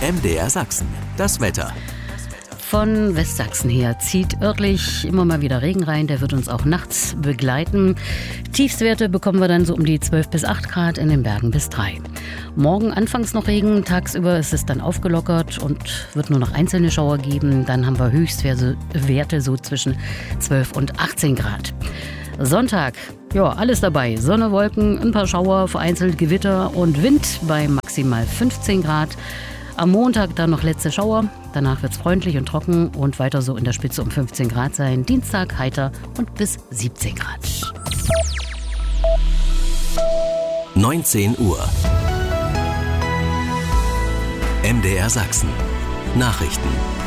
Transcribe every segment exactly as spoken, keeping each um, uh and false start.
M D R Sachsen, das Wetter. Von Westsachsen her zieht örtlich immer mal wieder Regen rein. Der wird uns auch nachts begleiten. Tiefstwerte bekommen wir dann so um die zwölf bis acht Grad, in den Bergen bis drei. Morgen anfangs noch Regen, tagsüber ist es dann aufgelockert und wird nur noch einzelne Schauer geben. Dann haben wir Höchstwerte so zwischen zwölf und achtzehn Grad. Sonntag, ja, alles dabei. Sonne, Wolken, ein paar Schauer, vereinzelt Gewitter und Wind bei maximal fünfzehn Grad. Am Montag dann noch letzte Schauer, danach wird es freundlich und trocken und weiter so in der Spitze um fünfzehn Grad sein. Dienstag heiter und bis siebzehn Grad. neunzehn Uhr. M D R Sachsen. Nachrichten.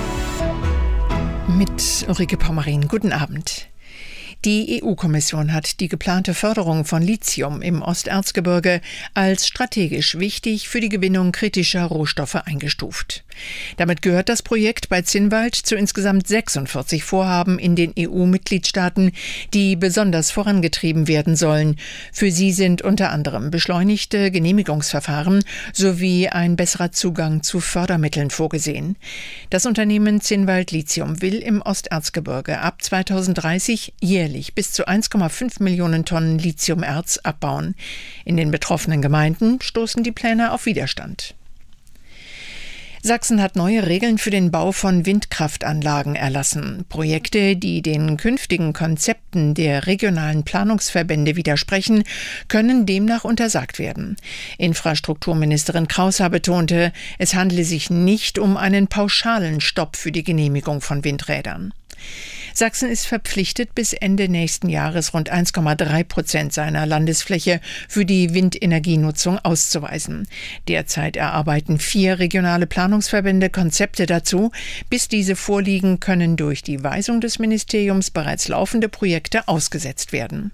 Mit Ulrike Pommerin. Guten Abend. Die E U-Kommission hat die geplante Förderung von Lithium im Osterzgebirge als strategisch wichtig für die Gewinnung kritischer Rohstoffe eingestuft. Damit gehört das Projekt bei Zinnwald zu insgesamt sechsundvierzig Vorhaben in den E U-Mitgliedstaaten, die besonders vorangetrieben werden sollen. Für sie sind unter anderem beschleunigte Genehmigungsverfahren sowie ein besserer Zugang zu Fördermitteln vorgesehen. Das Unternehmen Zinnwald Lithium will im Osterzgebirge ab zweitausenddreißig jährlich bis zu eins Komma fünf Millionen Tonnen Lithiumerz abbauen. In den betroffenen Gemeinden stoßen die Pläne auf Widerstand. Sachsen hat neue Regeln für den Bau von Windkraftanlagen erlassen. Projekte, die den künftigen Konzepten der regionalen Planungsverbände widersprechen, können demnach untersagt werden. Infrastrukturministerin Kraushaar betonte, es handle sich nicht um einen pauschalen Stopp für die Genehmigung von Windrädern. Sachsen ist verpflichtet, bis Ende nächsten Jahres rund eins Komma drei Prozent seiner Landesfläche für die Windenergienutzung auszuweisen. Derzeit erarbeiten vier regionale Planungsverbände Konzepte dazu. Bis diese vorliegen, können durch die Weisung des Ministeriums bereits laufende Projekte ausgesetzt werden.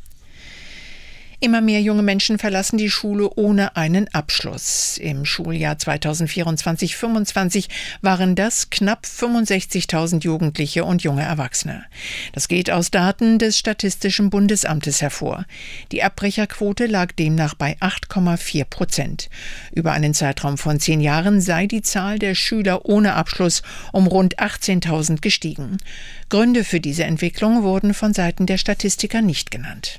Immer mehr junge Menschen verlassen die Schule ohne einen Abschluss. Im Schuljahr zweitausendvierundzwanzig fünfundzwanzig waren das knapp fünfundsechzigtausend Jugendliche und junge Erwachsene. Das geht aus Daten des Statistischen Bundesamtes hervor. Die Abbrecherquote lag demnach bei acht Komma vier Prozent. Über einen Zeitraum von zehn Jahren sei die Zahl der Schüler ohne Abschluss um rund achtzehntausend gestiegen. Gründe für diese Entwicklung wurden von Seiten der Statistiker nicht genannt.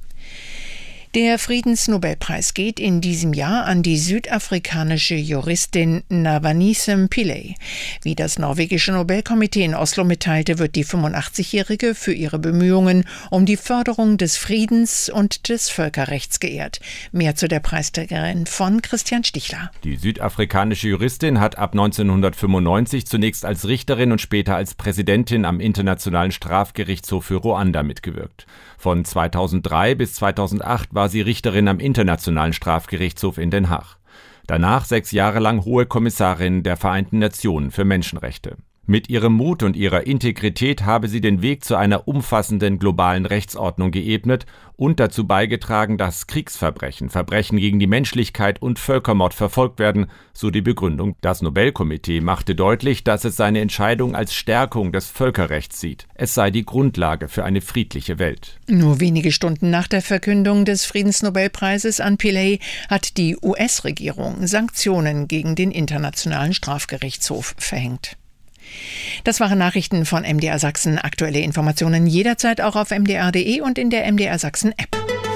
Der Friedensnobelpreis geht in diesem Jahr an die südafrikanische Juristin Navanisem Pillay. Wie das norwegische Nobelkomitee in Oslo mitteilte, wird die fünfundachtzigjährige für ihre Bemühungen um die Förderung des Friedens und des Völkerrechts geehrt. Mehr zu der Preisträgerin von Christian Stichler. Die südafrikanische Juristin hat ab neunzehnhundertfünfundneunzig zunächst als Richterin und später als Präsidentin am Internationalen Strafgerichtshof für Ruanda mitgewirkt. Von zweitausenddrei bis zweitausendacht war sie Richterin am Internationalen Strafgerichtshof in Den Haag. Danach sechs Jahre lang Hohe Kommissarin der Vereinten Nationen für Menschenrechte. Mit ihrem Mut und ihrer Integrität habe sie den Weg zu einer umfassenden globalen Rechtsordnung geebnet und dazu beigetragen, dass Kriegsverbrechen, Verbrechen gegen die Menschlichkeit und Völkermord verfolgt werden, so die Begründung. Das Nobelkomitee machte deutlich, dass es seine Entscheidung als Stärkung des Völkerrechts sieht. Es sei die Grundlage für eine friedliche Welt. Nur wenige Stunden nach der Verkündung des Friedensnobelpreises an Pillay hat die U S-Regierung Sanktionen gegen den Internationalen Strafgerichtshof verhängt. Das waren Nachrichten von M D R Sachsen. Aktuelle Informationen jederzeit auch auf m d r punkt d e und in der M D R Sachsen App.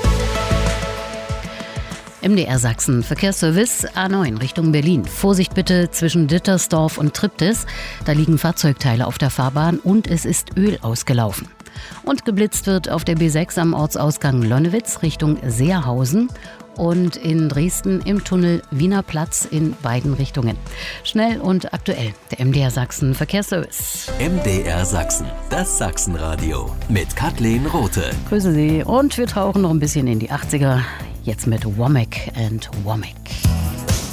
M D R Sachsen Verkehrsservice A neun Richtung Berlin. Vorsicht bitte zwischen Dittersdorf und Triptis. Da liegen Fahrzeugteile auf der Fahrbahn und es ist Öl ausgelaufen. Und geblitzt wird auf der B sechs am Ortsausgang Lonnewitz Richtung Seerhausen und in Dresden im Tunnel Wiener Platz in beiden Richtungen. Schnell und aktuell, der M D R Sachsen Verkehrsservice. M D R Sachsen, das Sachsenradio mit Kathleen Rothe. Grüße Sie und wir tauchen noch ein bisschen in die achtziger, jetzt mit Womack and Womack.